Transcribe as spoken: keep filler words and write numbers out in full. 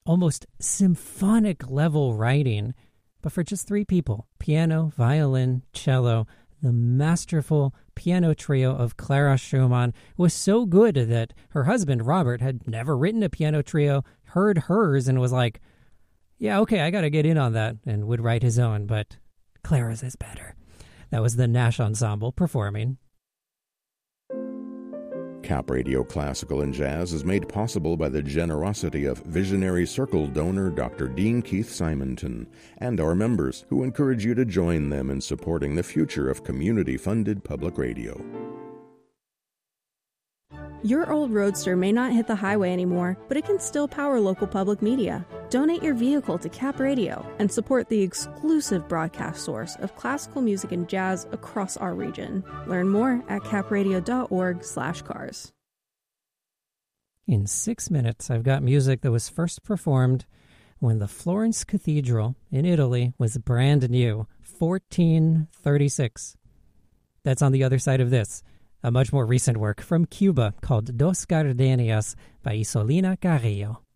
almost symphonic level writing, but for just three people, piano, violin, cello. The masterful piano trio of Clara Schumann was so good that her husband, Robert, had never written a piano trio, heard hers, and was like, yeah, okay, I got to get in on that, and would write his own, but Clara's is better. That was the Nash Ensemble performing. Cap Radio Classical and Jazz is made possible by the generosity of Visionary Circle donor Doctor Dean Keith Simonton and our members, who encourage you to join them in supporting the future of community-funded public radio. Your old Roadster may not hit the highway anymore, but it can still power local public media. Donate your vehicle to Cap Radio and support the exclusive broadcast source of classical music and jazz across our region. Learn more at capradio.org slash cars. In six minutes, I've got music that was first performed when the Florence Cathedral in Italy was brand new, fourteen thirty-six. That's on the other side of this. A much more recent work from Cuba called Dos Gardenias by Isolina Carrillo.